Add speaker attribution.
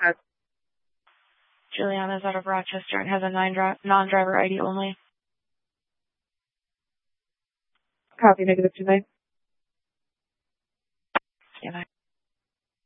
Speaker 1: Juliana's out of Rochester and has a non-driver ID only.
Speaker 2: Copy, negative 2-9.
Speaker 1: Stand by.